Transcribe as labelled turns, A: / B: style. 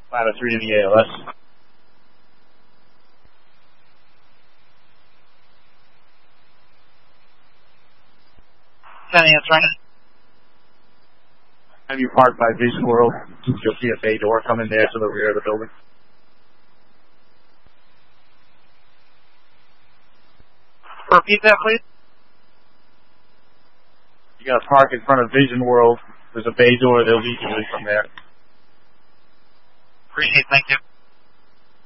A: Ladder 3 to the ALS. Have you parked by Vision World? You'll see a bay door coming there to the rear of the building.
B: Repeat that, please.
A: You gotta park in front of Vision World. There's a bay door. They'll lead you from there.
B: Appreciate it. Thank you.